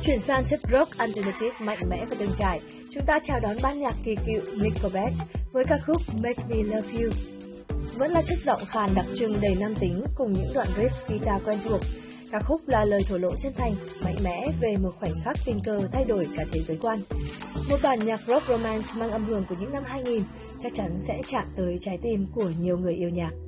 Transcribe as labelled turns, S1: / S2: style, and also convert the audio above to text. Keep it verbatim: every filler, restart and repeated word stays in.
S1: Chuyển sang chất rock alternative mạnh mẽ và từng trải, chúng ta chào đón ban nhạc kỳ cựu Nickelback với ca khúc Make Me Love You. Vẫn là chất giọng khàn đặc trưng đầy nam tính cùng những đoạn riff guitar quen thuộc. Ca khúc là lời thổ lộ chân thành, mạnh mẽ về một khoảnh khắc tình cờ thay đổi cả thế giới quan. Một bản nhạc rock romance mang âm hưởng của những năm hai nghìn chắc chắn sẽ chạm tới trái tim của nhiều người yêu nhạc.